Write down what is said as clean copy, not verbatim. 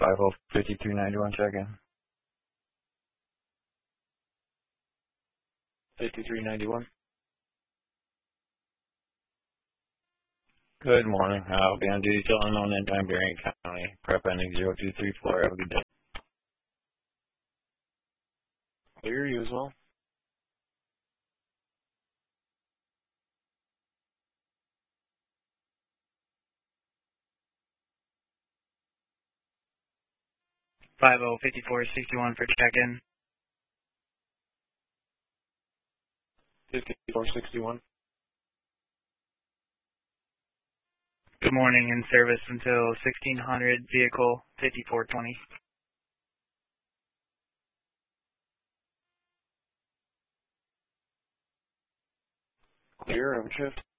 5391 check-in. 5391. Good morning. I'll be on duty till unknown end time, Berrien County. Prep ending 0234. Have a good day. Clear, you as well. Five oh 5461 for check-in. 5461. Good morning, in service until 1600, vehicle 5420. Clear, over shift.